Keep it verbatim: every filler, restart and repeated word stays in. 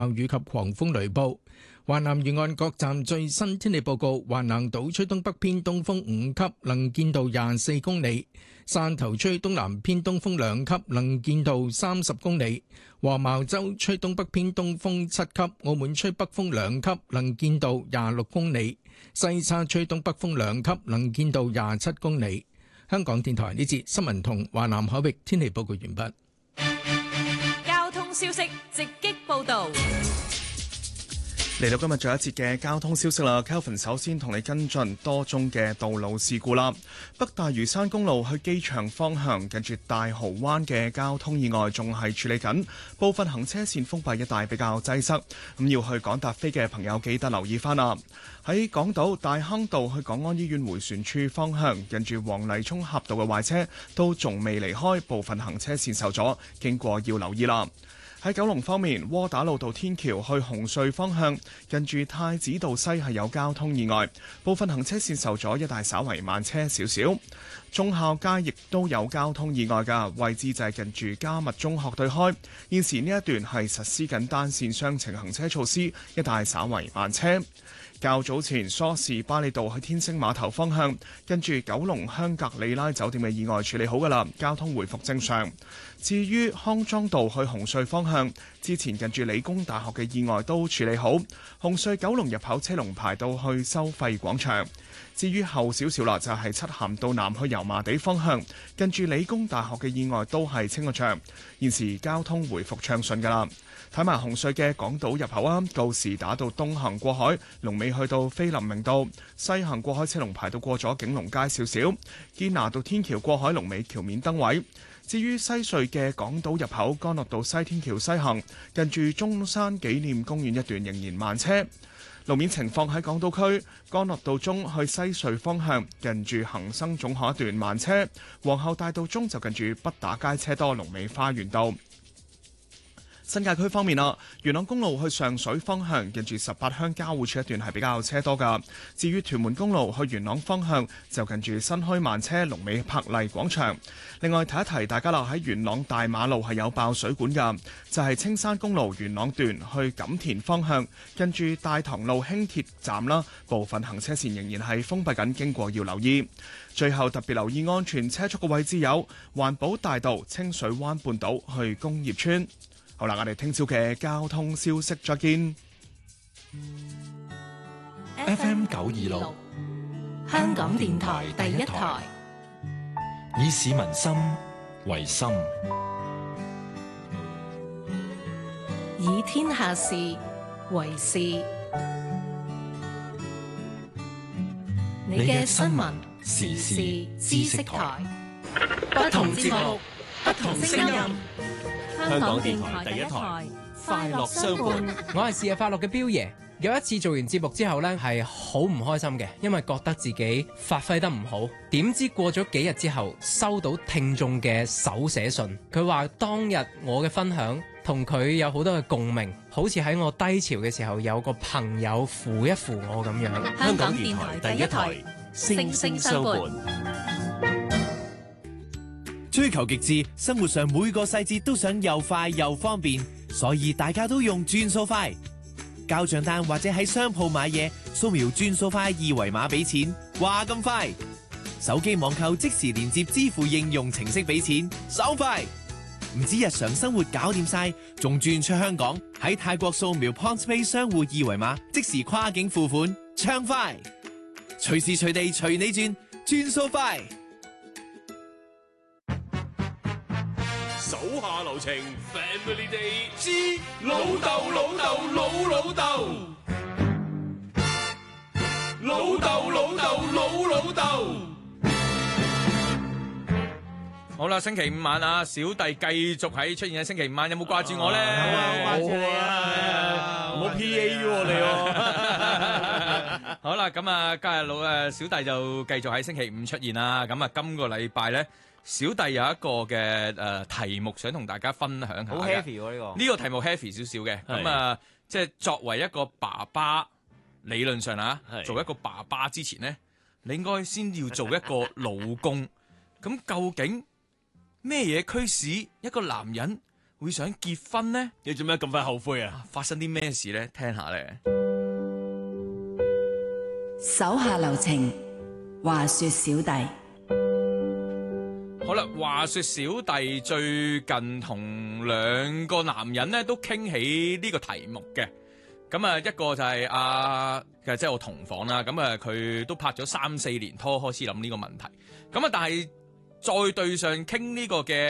雨及狂風雷暴。華南沿岸各站最新天氣報告：橫瀾島吹東北偏東風五級，能見度廿四公里；汕頭吹東南偏東風兩級，能見度三十公里；黃茅洲吹東北偏東風七級；澳門吹北風兩級，能見度廿六公里；西沙吹東北風兩級，能見度廿七公里。香港電台呢節新聞同華南海域天氣報告完畢。 交通消息直擊報道。 嚟到今日最後一節嘅交通消息啦 ，Kelvin 首先同你跟進多宗嘅道路事故啦。北大嶼山公路去機場方向近住大蠔灣嘅交通意外仲係處理緊，部分行車線封閉一帶比較擠塞，咁要去港達飛嘅朋友記得留意翻啦。喺港島大坑道去港安醫院迴旋處方向近住黃泥涌峽道嘅壞車都仲未離開，部分行車線受阻，經過要留意啦。喺九龍方面，窩打老道天橋去紅隧方向，近住太子道西係有交通意外，部分行車線受阻，一帶稍為慢車少少。忠孝街亦都有交通意外㗎，位置就係近住迦密中學對開。現時呢一段係實施緊單線雙程行車措施，一帶稍為慢車。較早前梳士巴利道去天星碼頭方向，跟住九龍香格里拉酒店嘅意外處理好㗎啦，交通回復正常。至於康莊道去紅隧方向，之前近住理工大學嘅意外都處理好，紅隧九龍入口車龍排到去收費廣場。至於後少少啦，就係漆咸道南去油麻地方向，近住理工大學嘅意外都係清咗場，現時交通回復暢順㗎啦。睇埋紅隧嘅港島入口啊，告士打道東行過海，龍尾去到菲林明道；西行過海車龍排到過咗景隆街少少。堅拿道天橋過海龍尾橋面燈位。至於西隧嘅港島入口，干諾道西天橋西行，近住中山紀念公園一段仍然慢車。路面情況喺港島區，干諾道中去西隧方向，近住恒生總行一段慢車；皇后大道中就近住畢打街車多，龍尾花園道。新界區方面啦，元朗公路去上水方向，近住十八鄉交匯處一段係比較車多㗎。至於屯門公路去元朗方向，就近住新墟慢車，龍尾柏麗廣場。另外提一提大家啦，喺元朗大馬路係有爆水管㗎，就係、是、青山公路元朗段去錦田方向，近住大棠路輕鐵站啦，部分行車線仍然係封閉緊，經過要留意。最後特別留意安全車速嘅位置有環保大道清水灣半島去工業村。好啦，我哋聽朝嘅交通消息再見。 F M 九二六，香港電台第一台，以市民心為心， 以天下事為事。你嘅新聞時事知識台，不同節目，不同聲音。香港電台第一台，快樂相伴。 我係視日快樂嘅標爺。有一次做完節目之後呢，係好唔開心嘅，因為覺得自己發揮得唔好。點知過咗幾日之後，收到聽眾嘅手寫信，佢話當日我嘅分享同佢有好多嘅共鳴，好似喺我低潮嘅時候有個朋友扶一扶我咁樣。 香港電台第一台，聲聲相伴。 追求極致，生活上每個細節都想又快又方便，所以大家都用轉數快。交賬單或者喺商鋪買嘢，掃描轉數快二維碼俾錢，話咁快。手機網購即時連接支付應用程式俾錢，爽快。唔止日常生活搞掂晒，仲轉出香港，喺泰國掃描 PointsPay 商戶二維碼，即時跨境付款，暢快。隨時隨地隨你轉，轉數快。 手下留情 ，Family Day 之老豆老豆老老豆，老豆老豆老老豆。 好啦，星期五晚啊，小弟繼續喺出現喺星期五晚，有冇掛住我咧？ 有啊，掛住你啊！ 唔好 P A 喎你喎。好啦，咁啊，今日老誒小弟就繼續喺星期五出現啦。咁啊，今個禮拜咧，小弟有一個嘅誒題目想同大家分享下嘅。 好 heavy 喎呢個。呢個題目 heavy 少少嘅。咁啊，即係作為一個爸爸，理論上啊，做一個爸爸之前咧，你應該先要做一個老公。咁究竟咩嘢驅使一個男人會想結婚呢？ 你做咩咁快後悔啊？ 發生啲咩事呢？聽下咧。 手下留情，話說小弟。 好啦，話說小弟最近同兩個男人咧都傾起呢個題目嘅。咁啊，一個就係阿即係我同房啦。咁啊，佢都拍咗三四年拖，開始諗呢個問題。咁啊，但係再對上傾呢個嘅